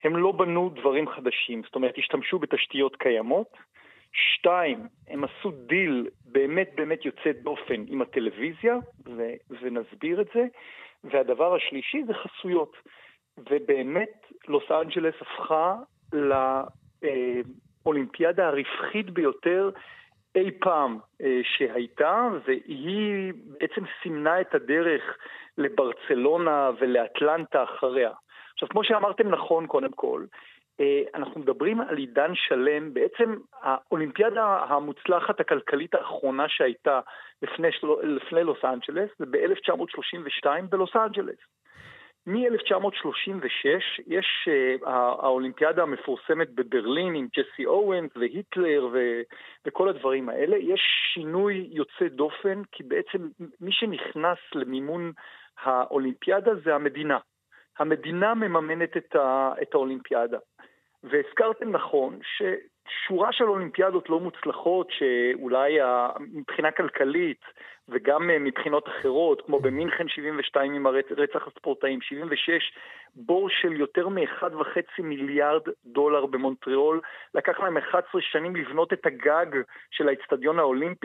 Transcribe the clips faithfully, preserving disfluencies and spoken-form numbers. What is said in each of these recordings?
הם לא בנו דברים חדשים, זאת אומרת, השתמשו בתשתיות קיימות. שתיים, הם עשו דיל באמת באמת יוצא דופן עם הטלוויזיה, ו- ונסביר את זה. והדבר השלישי זה חסויות. ובאמת, לוס אנג'לס הפכה לאולימפיאדה הרווחית ביותר אי פעם שהייתה, והיא בעצם סימנה את הדרך לברצלונה ולאטלנטה אחריה. עכשיו, כמו שאמרתם נכון, קודם כל, אנחנו מדברים על עידן שלם, בעצם האולימפיאדה המוצלחת הכלכלית האחרונה שהייתה לפני, לפני לוס אנג'לס, זה ב-אלף תשע מאות שלושים ושתיים בלוס אנג'לס. מ-אלף תשע מאות שלושים ושש יש uh, האולימפיאדה המפורסמת בברלין עם ג'סי אוונס והיטלר ו- וכל הדברים האלה. יש שינוי יוצא דופן, כי בעצם מי שנכנס למימון האולימפיאדה זה המדינה. המדינה מממנת את, ה- את האולימפיאדה. והזכרתם נכון ששורה של אולימפיאדות לא מוצלחות, שאולי מבחינה כלכלית וגם מבחינות אחרות, כמו במינכן שבעים ושתיים עם רצח הספורטאים, שבעים ושש, בור של יותר מ-אחד וחצי מיליארד דולר במונטריאול, לקח להם אחת עשרה שנים לבנות את הגג של האצטדיון האולימפי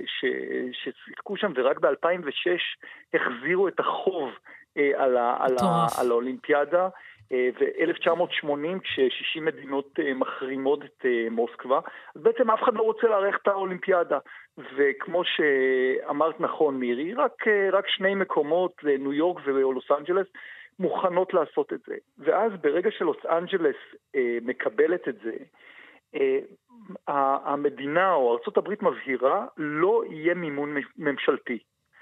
ששיחקו שם, ורק ב-אלפיים ושש החזירו את החוב על, ה- על, ה- על האולימפיאדה. ו-אלף תשע מאות שמונים, כש-שישים מדינות מחרימות את מוסקבה, אז בעצם אף אחד לא רוצה לארח את האולימפיאדה. וכמו שאמרת נכון, מירי, רק, רק שני מקומות, ניו יורק ולוס אנג'לס, מוכנות לעשות את זה. ואז ברגע שלוס אנג'לס אה, מקבלת את זה, אה, המדינה או ארצות הברית מבהירה, לא יהיה מימון ממשלתי.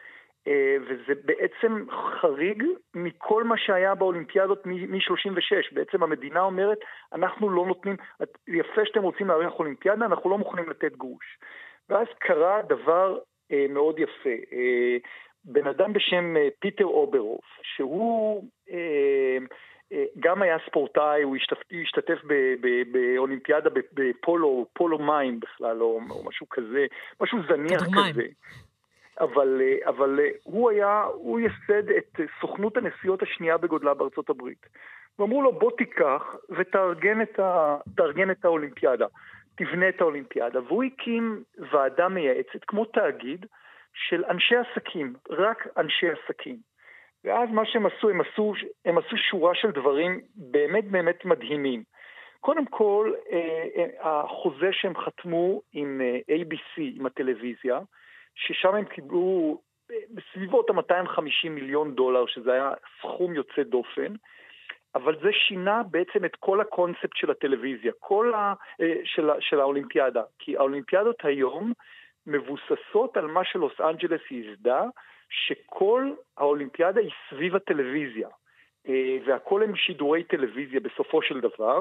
וזה בעצם חריג מכל מה שהיה באולימפיאדות מ-שלושים ושש. בעצם המדינה אומרת, אנחנו לא נותנים, יפה שאתם רוצים לארח אולימפיאדה, אנחנו לא מוכנים לתת גרוש. ואז קרה דבר אה, מאוד יפה. אה, בן אדם בשם אה, פיטר אוברוף, שהוא אה, אה, גם היה ספורטאי, הוא השתתף, השתתף ב- ב- באולימפיאדה בפולו, פולו מים בכלל, או, או משהו כזה, משהו זניח כזה. אבל, אבל הוא היה, הוא יסד את סוכנות הנסיעות השנייה בגודלה בארצות הברית. ואמרו לו, בוא תיקח ותארגן את, ה, תארגן את האולימפיאדה, תבנה את האולימפיאדה. והוא הקים ועדה מייעצת, כמו תאגיד, של אנשי עסקים, רק אנשי עסקים. ואז מה שהם עשו, הם עשו, הם עשו שורה של דברים באמת באמת מדהימים. קודם כל, החוזה שהם חתמו עם איי בי סי, עם הטלוויזיה, ששם הם קיבלו בסביבות ה-מאתיים וחמישים מיליון דולר, שזה היה סכום יוצא דופן, אבל זה שינה בעצם את כל הקונספט של הטלוויזיה, כל ה, של, של האולימפיאדה, כי האולימפיאדות היום מבוססות על מה שלוס אנג'לס יזדה, שכל האולימפיאדה היא סביב הטלוויזיה, והכל הם שידורי טלוויזיה בסופו של דבר.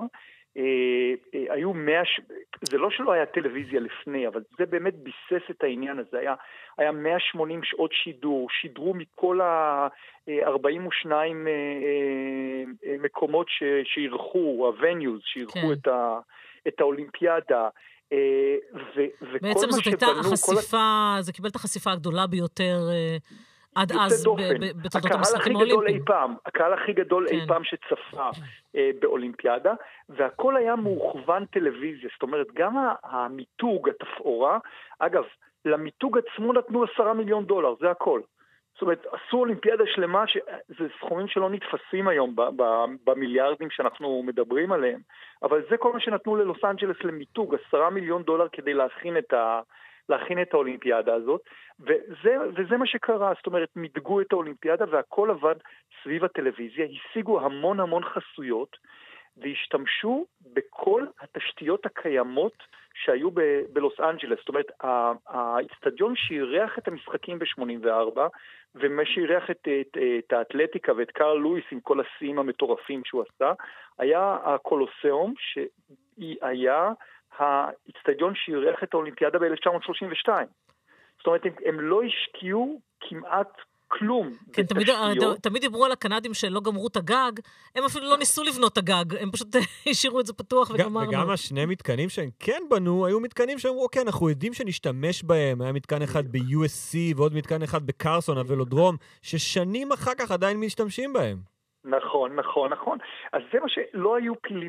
היו מאה, זה לא שלא היה טלוויזיה לפני, אבל זה באמת ביסס את העניין הזה. היה, היה מאה ושמונים שעות שידור, שידרו מכל ה-ארבעים ושניים מקומות שאירחו, הווניוז, שאירחו כן. את, ה, את האולימפיאדה. ו, בעצם זאת הייתה החשיפה, זה קיבל את החשיפה הגדולה ביותר עד אז בתולדות המשחקים האולימפיים. הקהל הכי גדול אי פעם שצפה באולימפיאדה, והכל היה מוכוון טלוויזיה. זאת אומרת, גם המיתוג, התפאורה, אגב, למיתוג עצמו נתנו עשרה מיליון דולר, זה הכל. זאת אומרת, עשו אולימפיאדה שלמה, זה סכומים שלא נתפסים היום במיליארדים שאנחנו מדברים עליהם, אבל זה כל מה שנתנו ללוס אנג'לס למיתוג, עשרה מיליון דולר כדי להכין את ה... להכין את האולימפיאדה הזאת, וזה, וזה מה שקרה. זאת אומרת, מדגו את האולימפיאדה והכל עבד סביב הטלוויזיה, השיגו המון המון חסויות, והשתמשו בכל התשתיות הקיימות שהיו ב- בלוס אנג'לס. זאת אומרת, האצטדיון שאירח את המשחקים ב-שמונים וארבע, ומה שאירח את, את, את האתלטיקה ואת קארל לואיס עם כל השיאים המטורפים שהוא עשה, היה הקולוסיאום, שהיה האצטדיון שאירח את האולימפיאדה ב-אלף תשע מאות שלושים ושתיים. זאת אומרת, הם, הם לא השקיעו כמעט כלום. כן, תמיד, תמיד דיברו על הקנדים שלא גמרו את הגג, הם אפילו לא ניסו לבנות את הגג, הם פשוט השאירו את זה פתוח וגמרנו. וגם השני מתקנים שהם כן בנו, היו מתקנים שאמרו, אוקיי, אנחנו יודעים שנשתמש בהם, היה מתקן אחד ב-יו אס סי ועוד מתקן אחד בקרסון, הוולודרום, ששנים אחר כך עדיין משתמשים בהם. נכון, נכון, נכון. אז זה מה שלא היו כלים